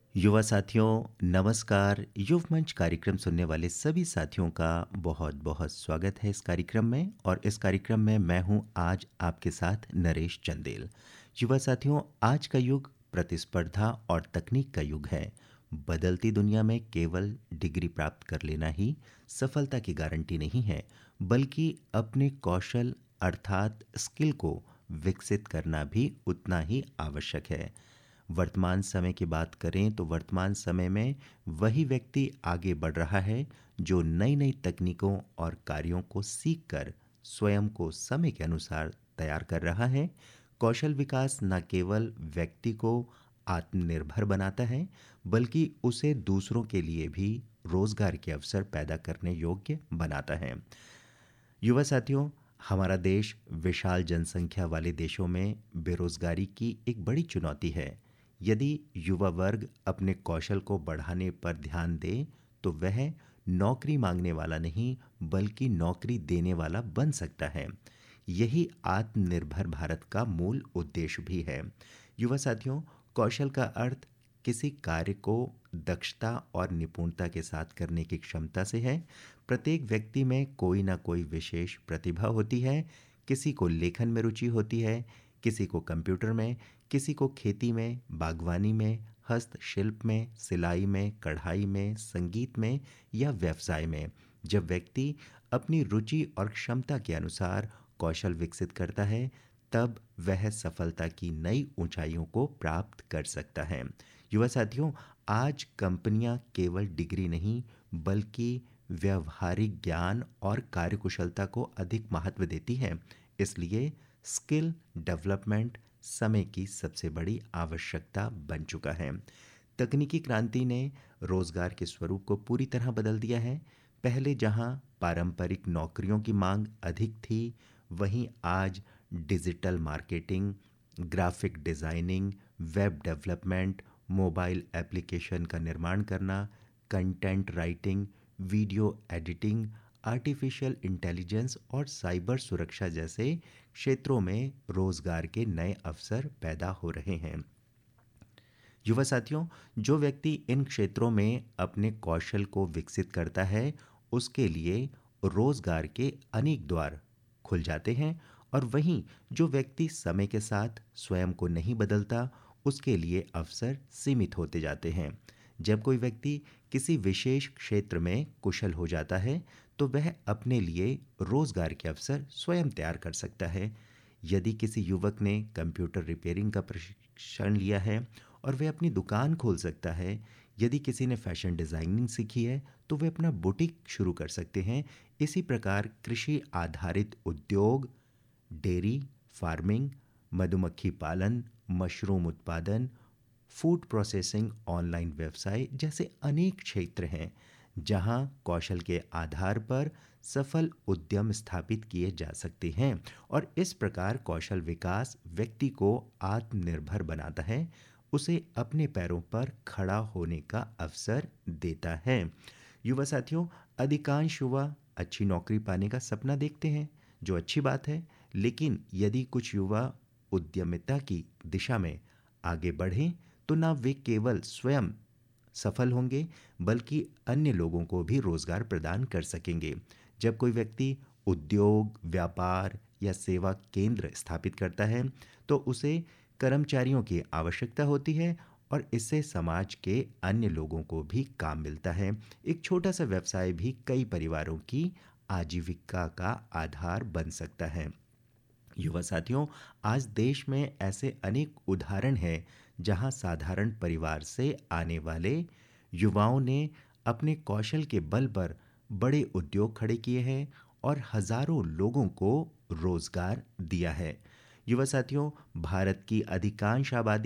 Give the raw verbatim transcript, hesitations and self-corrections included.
युवा साथियों नमस्कार। युव मंच कार्यक्रम सुनने वाले सभी साथियों का बहुत बहुत स्वागत है इस कार्यक्रम में। और इस कार्यक्रम में मैं हूं आज आपके साथ नरेश चंदेल। युवा साथियों, आज का युग प्रतिस्पर्धा और तकनीक का युग है। बदलती दुनिया में केवल डिग्री प्राप्त कर लेना ही सफलता की गारंटी नहीं है, बल्कि अपने कौशल अर्थात स्किल को विकसित करना भी उतना ही आवश्यक है। वर्तमान समय की बात करें तो वर्तमान समय में वही व्यक्ति आगे बढ़ रहा है जो नई नई तकनीकों और कार्यों को सीखकर स्वयं को समय के अनुसार तैयार कर रहा है। कौशल विकास न केवल व्यक्ति को आत्मनिर्भर बनाता है, बल्कि उसे दूसरों के लिए भी रोजगार के अवसर पैदा करने योग्य बनाता है। युवा साथियों, हमारा देश विशाल जनसंख्या वाले देशों में बेरोजगारी की एक बड़ी चुनौती है। यदि युवा वर्ग अपने कौशल को बढ़ाने पर ध्यान दे तो वह नौकरी मांगने वाला नहीं, बल्कि नौकरी देने वाला बन सकता है। यही आत्मनिर्भर भारत का मूल उद्देश्य भी है। युवा साथियों, कौशल का अर्थ किसी कार्य को दक्षता और निपुणता के साथ करने की क्षमता से है। प्रत्येक व्यक्ति में कोई ना कोई विशेष प्रतिभा होती है। किसी को लेखन में रुचि होती है, किसी को कंप्यूटर में, किसी को खेती में, बागवानी में, हस्तशिल्प में, सिलाई में, कढ़ाई में, संगीत में या व्यवसाय में। जब व्यक्ति अपनी रुचि और क्षमता के अनुसार कौशल विकसित करता है, तब वह सफलता की नई ऊंचाइयों को प्राप्त कर सकता है। युवा साथियों, आज कंपनियां केवल डिग्री नहीं, बल्कि व्यवहारिक ज्ञान और कार्यकुशलता को अधिक महत्व देती है। इसलिए स्किल डेवलपमेंट समय की सबसे बड़ी आवश्यकता बन चुका है। तकनीकी क्रांति ने रोजगार के स्वरूप को पूरी तरह बदल दिया है। पहले जहां पारंपरिक नौकरियों की मांग अधिक थी, वहीं आज digital marketing, graphic designing, web development, mobile application का निर्माण करना, content writing, video editing, artificial intelligence और साइबर सुरक्षा जैसे क्षेत्रों में रोजगार के नए अवसर पैदा हो रहे हैं। युवा साथियों, जो व्यक्ति इन क्षेत्रों में अपने कौशल को विकसित करता है, उसके लिए रोजगार के अनेक द्वार खुल जाते हैं। और वहीं जो व्यक्ति समय के साथ स्वयं को नहीं बदलता, उसके लिए अवसर सीमित होते जाते हैं। जब कोई व्यक्ति किसी विशेष क्षेत्र में कुशल हो जाता है, तो वह अपने लिए रोजगार के अवसर स्वयं तैयार कर सकता है। यदि किसी युवक ने कंप्यूटर रिपेयरिंग का प्रशिक्षण लिया है और वह अपनी दुकान खोल सकता है, यदि किसी ने फैशन डिजाइनिंग सीखी है तो वे अपना बुटीक शुरू कर सकते हैं। इसी प्रकार कृषि आधारित उद्योग, डेयरी फार्मिंग, मधुमक्खी पालन, मशरूम उत्पादन, फूड प्रोसेसिंग, ऑनलाइन व्यवसाय जैसे अनेक क्षेत्र हैं जहां कौशल के आधार पर सफल उद्यम स्थापित किए जा सकते हैं। और इस प्रकार कौशल विकास व्यक्ति को आत्मनिर्भर बनाता है, उसे अपने पैरों पर खड़ा होने का अवसर देता है। युवा साथियों, अधिकांश युवा अच्छी नौकरी पाने का सपना देखते हैं, जो अच्छी बात है। लेकिन यदि कुछ युवा उद्यमिता की दिशा में आगे बढ़ें, तो ना वे केवल स्वयं सफल होंगे, बल्कि अन्य लोगों को भी रोजगार प्रदान कर सकेंगे। जब कोई व्यक्ति उद्योग, व्यापार या सेवा केंद्र स्थापित करता है, तो उसे कर्मचारियों की आवश्यकता होती है और इससे समाज के अन्य लोगों को भी काम मिलता है। एक छोटा सा व्यवसाय भी कई परिवारों की आजीविका का आधार बन सकता है। युवा साथियों, आज देश में ऐसे अनेक उदाहरण हैं जहां साधारण परिवार से आने वाले युवाओं ने अपने कौशल के बल पर बड़े उद्योग खड़े किए हैं और हजारों लोगों को रोजगार दिया है। युवा साथियों, भारत की अधिकांश आबादी